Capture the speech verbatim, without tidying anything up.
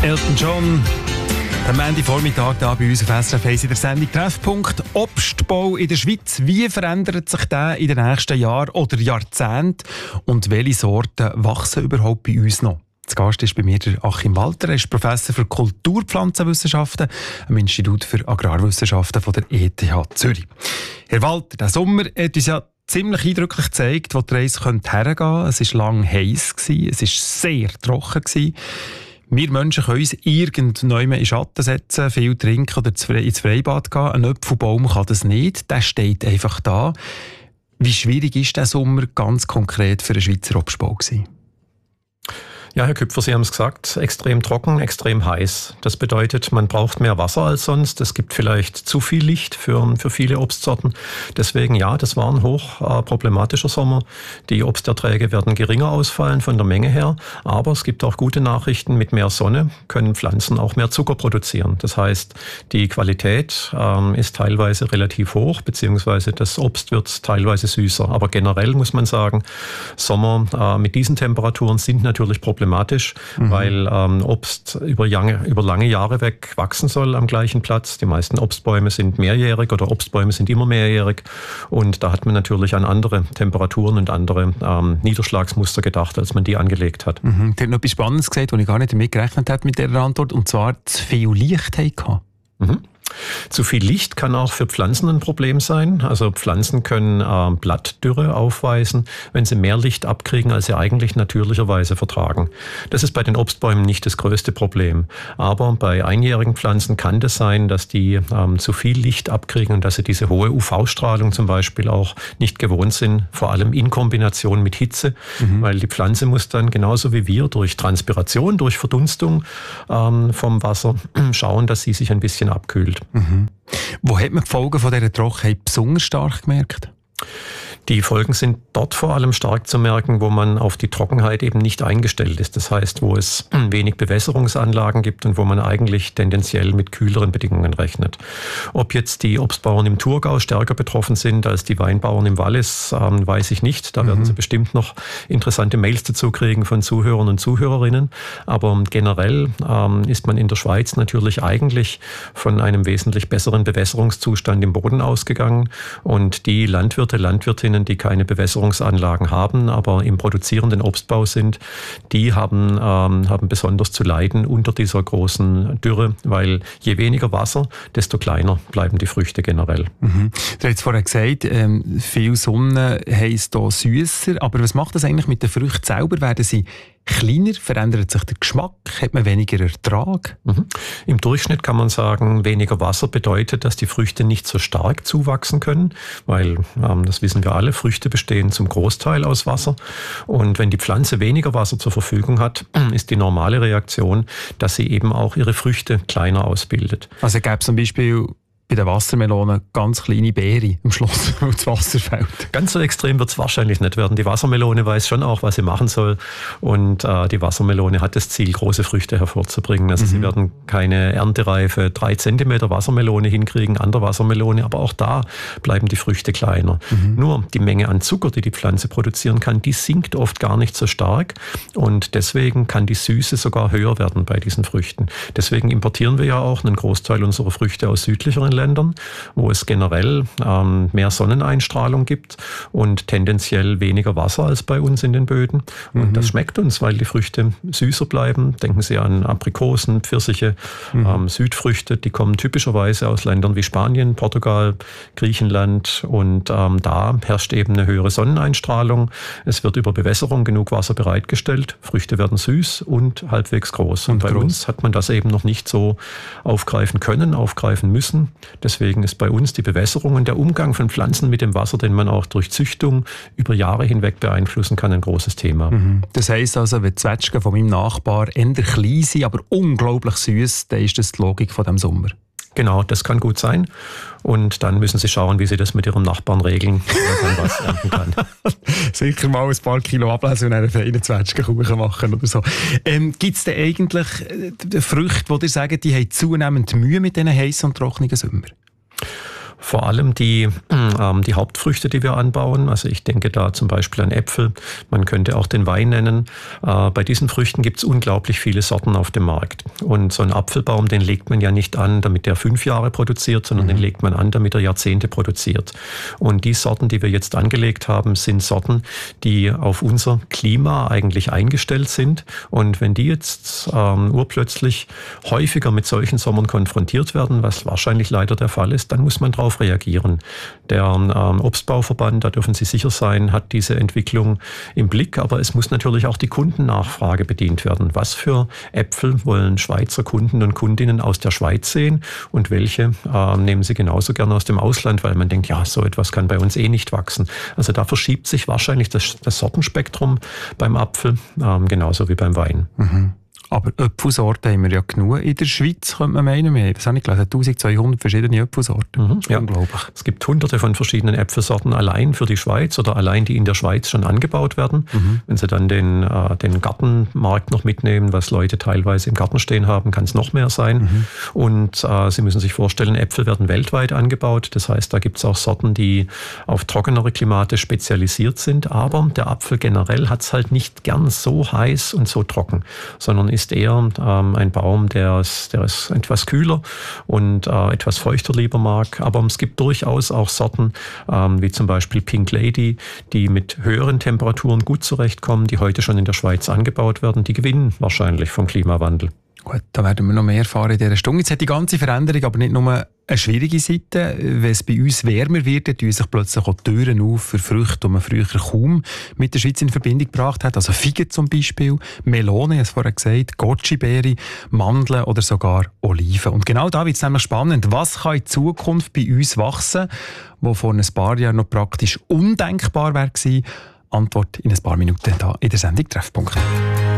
Elton John, am Ende Vormittag da bei uns auf S R F eins in der Sendung Treffpunkt Obstbau in der Schweiz. Wie verändert sich der in den nächsten Jahren oder Jahrzehnten und welche Sorten wachsen überhaupt bei uns noch? Zu Gast ist bei mir der Achim Walter. Er ist Professor für Kulturpflanzenwissenschaften am Institut für Agrarwissenschaften von der E T H Zürich. Herr Walter, der Sommer hat uns ja ziemlich eindrücklich gezeigt, wo die Reise hergehen könnte. Es war lang heiß, es war sehr trocken. Wir Menschen können uns irgendwann in Schatten setzen, viel trinken oder ins Freibad gehen. Ein Apfelbaum kann das nicht, der steht einfach da. Wie schwierig war der Sommer ganz konkret für den Schweizer Obstbau gewesen? Ja, Herr Küpfer, Sie haben es gesagt, extrem trocken, extrem heiß. Das bedeutet, man braucht mehr Wasser als sonst. Es gibt vielleicht zu viel Licht für, für viele Obstsorten. Deswegen, ja, das war ein hoch äh, problematischer Sommer. Die Obsterträge werden geringer ausfallen von der Menge her. Aber es gibt auch gute Nachrichten. Mit mehr Sonne können Pflanzen auch mehr Zucker produzieren. Das heißt, die Qualität ähm, ist teilweise relativ hoch, beziehungsweise das Obst wird teilweise süßer. Aber generell muss man sagen, Sommer äh, mit diesen Temperaturen sind natürlich problematisch. Problematisch, mhm. weil ähm, Obst über lange, über lange Jahre weg wachsen soll am gleichen Platz. Die meisten Obstbäume sind mehrjährig oder Obstbäume sind immer mehrjährig und da hat man natürlich an andere Temperaturen und andere ähm, Niederschlagsmuster gedacht, als man die angelegt hat. Mhm. Sie haben noch etwas Spannendes gesagt, wo ich gar nicht damit gerechnet habe mit dieser Antwort, und zwar zu viel Licht hatten. Mhm. Zu viel Licht kann auch für Pflanzen ein Problem sein. Also Pflanzen können äh, Blattdürre aufweisen, wenn sie mehr Licht abkriegen, als sie eigentlich natürlicherweise vertragen. Das ist bei den Obstbäumen nicht das größte Problem. Aber bei einjährigen Pflanzen kann das sein, dass die ähm, zu viel Licht abkriegen und dass sie diese hohe U V-Strahlung zum Beispiel auch nicht gewohnt sind, vor allem in Kombination mit Hitze, mhm. weil die Pflanze muss dann genauso wie wir durch Transpiration, durch Verdunstung ähm, vom Wasser schauen, dass sie sich ein bisschen abkühlt. Mhm. Wo hat man die Folgen von dieser Trockenheit besonders stark gemerkt? Die Folgen sind dort vor allem stark zu merken, wo man auf die Trockenheit eben nicht eingestellt ist. Das heißt, wo es wenig Bewässerungsanlagen gibt und wo man eigentlich tendenziell mit kühleren Bedingungen rechnet. Ob jetzt die Obstbauern im Thurgau stärker betroffen sind als die Weinbauern im Wallis, ähm, weiß ich nicht. Da mhm. werden Sie bestimmt noch interessante Mails dazu kriegen von Zuhörern und Zuhörerinnen. Aber generell ähm, ist man in der Schweiz natürlich eigentlich von einem wesentlich besseren Bewässerungszustand im Boden ausgegangen. Und die Landwirte, Landwirtinnen, die keine Bewässerungsanlagen haben, aber im produzierenden Obstbau sind, die haben, ähm, haben besonders zu leiden unter dieser großen Dürre, weil je weniger Wasser, desto kleiner bleiben die Früchte generell. Mhm. Du hast vorhin gesagt, ähm, viel Sonne heisst hier süsser, aber was macht das eigentlich mit den Früchten selber? Werden sie kleiner? Verändert sich der Geschmack? Hat man weniger Ertrag? Mhm. Im Durchschnitt kann man sagen, weniger Wasser bedeutet, dass die Früchte nicht so stark zuwachsen können, weil, ähm, das wissen wir alle, Früchte bestehen zum Großteil aus Wasser. Und wenn die Pflanze weniger Wasser zur Verfügung hat, ist die normale Reaktion, dass sie eben auch ihre Früchte kleiner ausbildet. Also gäbe es zum Beispiel bei den Wassermelonen ganz kleine Beeren am Schluss, wo das Wasser fällt. Ganz so extrem wird es wahrscheinlich nicht werden. Die Wassermelone weiß schon auch, was sie machen soll. Und äh, die Wassermelone hat das Ziel, große Früchte hervorzubringen. Also mhm. sie werden keine erntereife drei Zentimeter Wassermelone hinkriegen an der Wassermelone, aber auch da bleiben die Früchte kleiner. Mhm. Nur die Menge an Zucker, die die Pflanze produzieren kann, die sinkt oft gar nicht so stark. Und deswegen kann die Süße sogar höher werden bei diesen Früchten. Deswegen importieren wir ja auch einen Großteil unserer Früchte aus südlicheren Ländern, wo es generell ähm, mehr Sonneneinstrahlung gibt und tendenziell weniger Wasser als bei uns in den Böden. Und mhm. das schmeckt uns, weil die Früchte süßer bleiben. Denken Sie an Aprikosen, Pfirsiche, mhm. ähm, Südfrüchte, die kommen typischerweise aus Ländern wie Spanien, Portugal, Griechenland und ähm, da herrscht eben eine höhere Sonneneinstrahlung. Es wird über Bewässerung genug Wasser bereitgestellt. Früchte werden süß und halbwegs groß. Und, und bei groß. uns hat man das eben noch nicht so aufgreifen können, aufgreifen müssen. Deswegen ist bei uns die Bewässerung und der Umgang von Pflanzen mit dem Wasser, den man auch durch Züchtung über Jahre hinweg beeinflussen kann, ein großes Thema. Mhm. Das heisst also, wenn die Zwetschgen von meinem Nachbar eher klein sind, aber unglaublich süß, dann ist das die Logik von diesem Sommer. Genau, das kann gut sein. Und dann müssen Sie schauen, wie Sie das mit Ihrem Nachbarn regeln, wenn man was ernten kann. Sicher mal ein paar Kilo ablesen und einen feinen Zwetschgenkuchen machen oder so. Ähm, Gibt es denn eigentlich äh, Früchte, die dir sagen, die haben zunehmend Mühe mit diesen heißen und trockenen Sommern? Vor allem die, äh, die Hauptfrüchte, die wir anbauen. Also ich denke da zum Beispiel an Äpfel. Man könnte auch den Wein nennen. Äh, bei diesen Früchten gibt es unglaublich viele Sorten auf dem Markt. Und so ein Apfelbaum, den legt man ja nicht an, damit der fünf Jahre produziert, sondern mhm. den legt man an, damit er Jahrzehnte produziert. Und die Sorten, die wir jetzt angelegt haben, sind Sorten, die auf unser Klima eigentlich eingestellt sind. Und wenn die jetzt ähm, urplötzlich häufiger mit solchen Sommern konfrontiert werden, was wahrscheinlich leider der Fall ist, dann muss man darauf reagieren. Der ähm, Obstbauverband, da dürfen Sie sicher sein, hat diese Entwicklung im Blick, aber es muss natürlich auch die Kundennachfrage bedient werden. Was für Äpfel wollen Schweizer Kunden und Kundinnen aus der Schweiz sehen und welche äh, nehmen sie genauso gerne aus dem Ausland, weil man denkt, ja, so etwas kann bei uns eh nicht wachsen. Also da verschiebt sich wahrscheinlich das, das Sortenspektrum beim Apfel, äh, genauso wie beim Wein. Mhm. Aber Äpfelsorten haben wir ja genug in der Schweiz, könnte man meinen. Wir haben, das habe ich gelesen, eintausendzweihundert verschiedene Äpfelsorten. Mhm, ja. Unglaublich. Es gibt hunderte von verschiedenen Äpfelsorten allein für die Schweiz oder allein die in der Schweiz schon angebaut werden. Mhm. Wenn Sie dann den, äh, den Gartenmarkt noch mitnehmen, was Leute teilweise im Garten stehen haben, kann es noch mehr sein. Mhm. Und äh, Sie müssen sich vorstellen, Äpfel werden weltweit angebaut. Das heißt, da gibt es auch Sorten, die auf trockenere Klimate spezialisiert sind. Aber der Apfel generell hat es halt nicht gern so heiß und so trocken, sondern ist eher ähm, ein Baum, der ist, der ist etwas kühler und äh, etwas feuchter lieber mag. Aber es gibt durchaus auch Sorten, ähm, wie zum Beispiel Pink Lady, die mit höheren Temperaturen gut zurechtkommen, die heute schon in der Schweiz angebaut werden. Die gewinnen wahrscheinlich vom Klimawandel. Gut, da werden wir noch mehr erfahren in dieser Stunde. Jetzt hat die ganze Veränderung aber nicht nur eine schwierige Seite. Wenn es bei uns wärmer wird, dann tun sich plötzlich auch Türen auf für Früchte, die man früher kaum mit der Schweiz in Verbindung gebracht hat. Also Feigen zum Beispiel, Melone, ich habe es vorher gesagt, Goji-Beere, Mandeln oder sogar Oliven. Und genau da wird es nämlich spannend. Was kann in Zukunft bei uns wachsen, wo vor ein paar Jahren noch praktisch undenkbar wäre gewesen? Antwort in ein paar Minuten hier in der Sendung Treffpunkt.